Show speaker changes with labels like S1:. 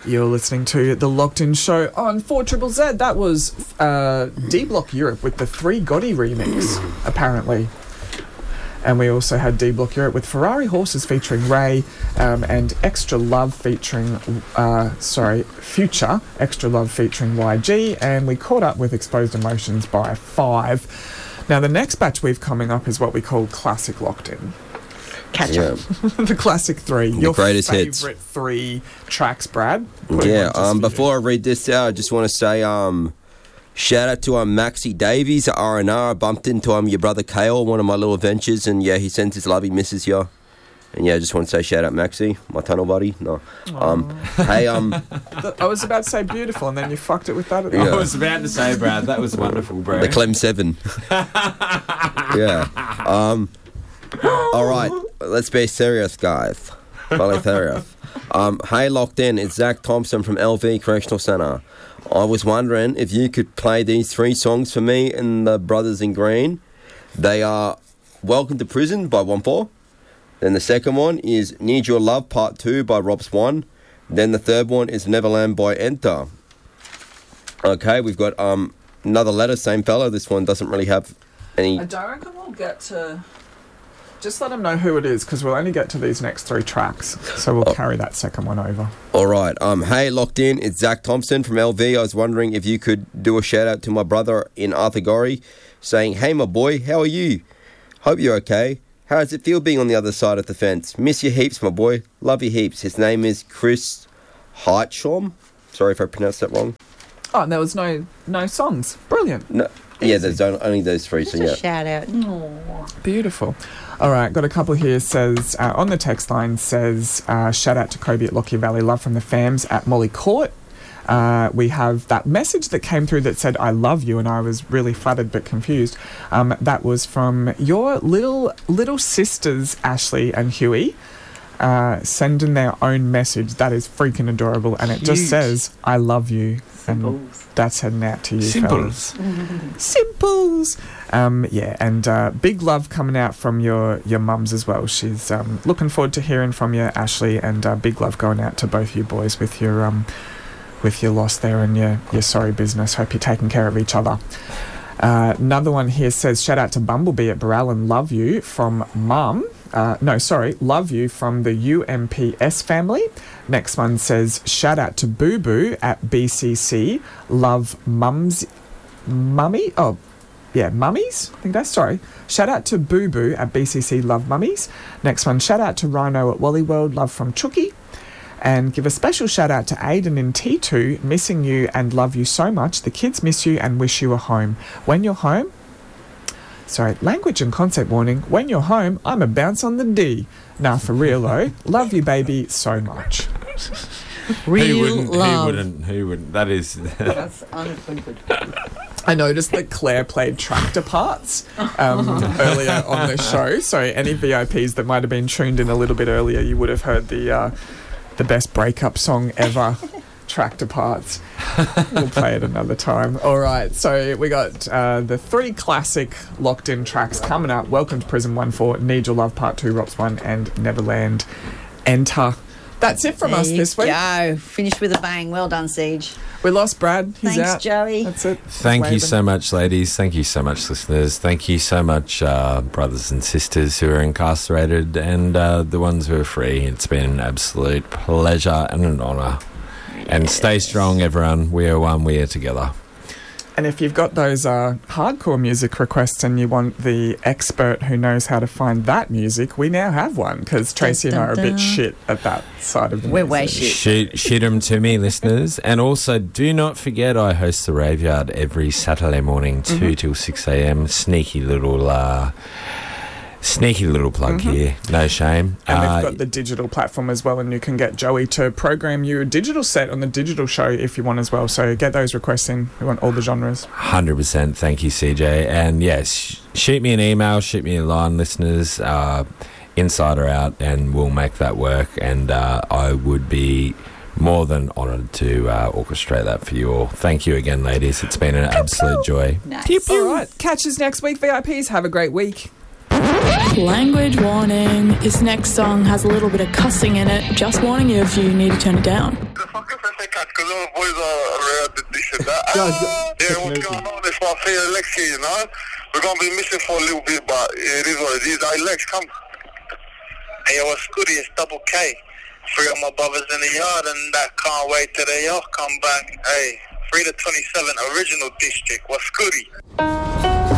S1: You're listening to The Locked In Show on 4ZZZ. That was D Block Europe with the 3 Gotti remix, apparently. And we also had D Block Europe with Ferrari Horses featuring Ray and Extra Love featuring, Future, Extra Love featuring YG. And we caught up with Exposed Emotions by 5. Now, the next batch we've coming up is what we call Classic Locked In.
S2: Catch up.
S1: The classic 3.
S3: The
S1: Your
S3: greatest hits.
S1: favourite 3 tracks, Brad?
S3: Before I read this out, I just want to say shout out to Maxie Davies at R&R. I bumped into your brother Kale, one of my little adventures, and he sends his love, he misses you. And I just want to say shout out Maxie, my tunnel buddy. No. Hey,
S1: I was about to say beautiful, and then you fucked it with that.
S4: I was about to say, Brad, that was wonderful, bro.
S3: The Clem 7. Yeah. All right, let's be serious, guys. Very serious. Hey, Locked In, it's Zach Thompson from LV Correctional Centre. I was wondering if you could play these 3 songs for me and the Brothers in Green. They are Welcome to Prison by 1-4. Then the second one is Need Your Love Part 2 by Robs 1. Then the third one is Neverland by Enter. Okay, we've got another letter, same fella. This one doesn't really have any...
S1: I don't reckon we'll get to... Just let them know who it is, because we'll only get to these next 3 tracks. So we'll carry that second one over.
S3: All right. Hey, Locked In, it's Zach Thompson from LV. I was wondering if you could do a shout-out to my brother in Arthur Gorrie, saying, hey, my boy, how are you? Hope you're okay. How does it feel being on the other side of the fence? Miss you heaps, my boy. Love you heaps. His name is Chris Heitschom. Sorry if I pronounced that wrong.
S1: Oh, and there was no songs. Brilliant.
S3: No. Yeah, there's only those 3.
S2: Just
S3: so yeah.
S2: a shout out. Aww.
S1: Beautiful. All right, got a couple here. Says on the text line says shout out to Kobe at Lockyer Valley, love from the fams at Molly Court. We have that message that came through that said I love you, and I was really flattered but confused. That was from your little sisters Ashley and Huey, sending their own message. That is freaking adorable, and it just says I love you.
S2: Simples.
S1: And that's heading out to you,
S4: Simples.
S1: fellas. Simples. And big love coming out from your mums as well. She's looking forward to hearing from you, Ashley, and big love going out to both you boys with your loss there and your sorry business. Hope you're taking care of each other. Another one here says shout out to Bumblebee at Burrell and love you from mum. Love you from the UMPS family. Next one says, shout out to Boo Boo at BCC. Love mummies. I think that's, sorry. Shout out to Boo Boo at BCC. Love mummies. Next one, shout out to Rhino at Wally World. Love from Chucky. And give a special shout out to Aiden in T2. Missing you and love you so much. The kids miss you and wish you were home. When you're home... Sorry, language and concept warning. When you're home, I'm a bounce on the D. Nah, for real though. Love you, baby, so much.
S2: Real love.
S4: Who wouldn't? That is...
S2: That's unequivocal.
S1: I noticed that Claire played tractor parts earlier on the show. So any VIPs that might have been tuned in a little bit earlier, you would have heard the best breakup song ever. Tractor parts. We'll play it another time. All right, so we got the 3 classic Locked In tracks coming up. Welcome to Prison 1-4, Need Your Love Part 2, Rops 1, and Neverland Enter. That's it from us this week.
S2: Go. Finished with a bang. Well done, Siege.
S1: We lost Brad. He's
S2: Thanks,
S1: out.
S2: Joey.
S1: That's it.
S4: Thank you so much, ladies. Thank you so much, listeners. Thank you so much, brothers and sisters who are incarcerated and the ones who are free. It's been an absolute pleasure and an honour. And stay strong, everyone. We are one. We are together.
S1: And if you've got those hardcore music requests and you want the expert who knows how to find that music, we now have one, because Tracy and I are a bit shit at that side of the
S2: We're
S1: music.
S2: way shit.
S4: Shoot them to me, listeners. And also, do not forget, I host the Raveyard every Saturday morning, 2 till 6 a.m. Sneaky little plug here. No shame.
S1: And we've got the digital platform as well, and you can get Joey to program you a digital set on the digital show if you want as well. So get those requests in. We want all the genres.
S4: 100%. Thank you, CJ. And yes, shoot me an email, shoot me a line, listeners, inside or out, and we'll make that work. And I would be more than honoured to orchestrate that for you all. Thank you again, ladies. It's been an absolute joy.
S2: Nice.
S1: All right. Catch us next week, VIPs. Have a great week.
S5: Language warning. This next song has a little bit of cussing in it. Just warning you if you need to turn it down.
S6: The fuckers are boys are around this and that. Yeah, what's going on? It's my favorite Lex here, you know? We're going to be missing for a little bit, but it is what it is. Hey, Lex, come.
S7: Hey, yo, what's good? It's Double K. 3 of my brothers in the yard, and I can't wait till they all come back. Hey, 3 to 27, original district. What's goody?